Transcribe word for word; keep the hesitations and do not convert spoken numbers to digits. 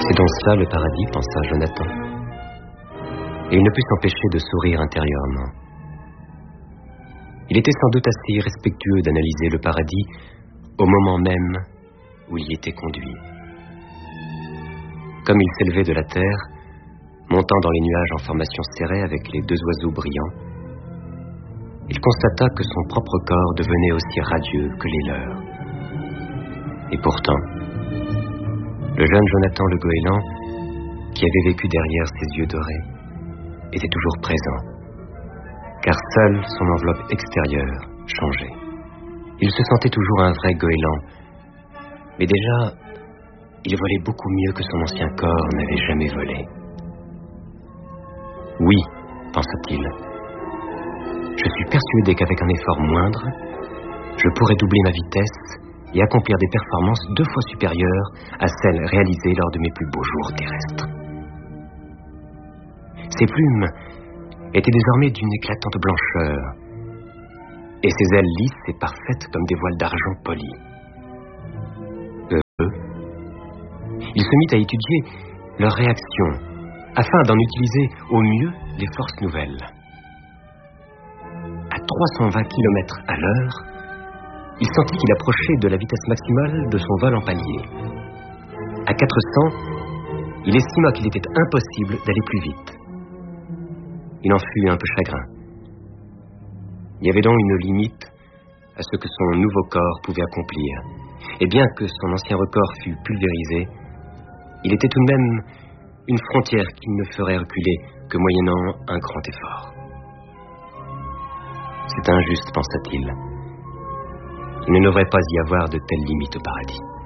C'est donc ça le paradis, pensa Jonathan. Et il ne put s'empêcher de sourire intérieurement. Il était sans doute assez respectueux d'analyser le paradis au moment même où il y était conduit. Comme il s'élevait de la terre, montant dans les nuages en formation serrée avec les deux oiseaux brillants, il constata que son propre corps devenait aussi radieux que les leurs. Et pourtant, le jeune Jonathan Le Goéland, qui avait vécu derrière ses yeux dorés, était toujours présent, car seule son enveloppe extérieure changeait. Il se sentait toujours un vrai goéland, mais déjà, il volait beaucoup mieux que son ancien corps n'avait jamais volé. Oui, pensa-t-il, je suis persuadé qu'avec un effort moindre, je pourrais doubler ma vitesse et accomplir des performances deux fois supérieures à celles réalisées lors de mes plus beaux jours terrestres. Ses plumes étaient désormais d'une éclatante blancheur, et ses ailes lisses et parfaites comme des voiles d'argent poli. Heureux, il se mit à étudier leurs réactions, afin d'en utiliser au mieux les forces nouvelles. À trois cent vingt kilomètres à l'heure, il sentit qu'il approchait de la vitesse maximale de son vol en palier. À quatre cents, il estima qu'il était impossible d'aller plus vite. Il en fut un peu chagrin. Il y avait donc une limite à ce que son nouveau corps pouvait accomplir. Et bien que son ancien record fût pulvérisé, il était tout de même une frontière qu'il ne ferait reculer que moyennant un grand effort. C'est injuste, pensa-t-il. Il ne devrait pas y avoir de telles limites au paradis.